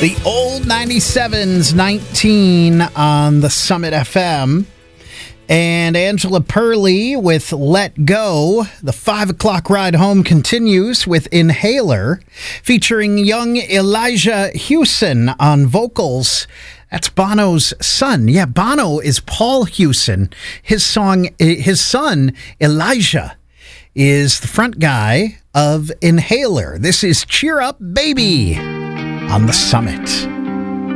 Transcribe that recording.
The old 97's 19 on the Summit FM. And Angela Perley with Let Go. The 5 o'clock ride home continues with Inhaler, featuring young Elijah Hewson on vocals. That's Bono's son. Yeah, Bono is Paul Hewson. His son, Elijah, is the front guy of Inhaler. This is Cheer Up Baby on the Summit.